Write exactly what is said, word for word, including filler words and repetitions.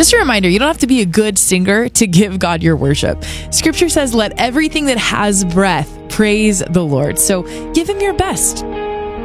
Just a reminder, you don't have to be a good singer to give God your worship. Scripture says, let everything that has breath praise the Lord. So give him your best.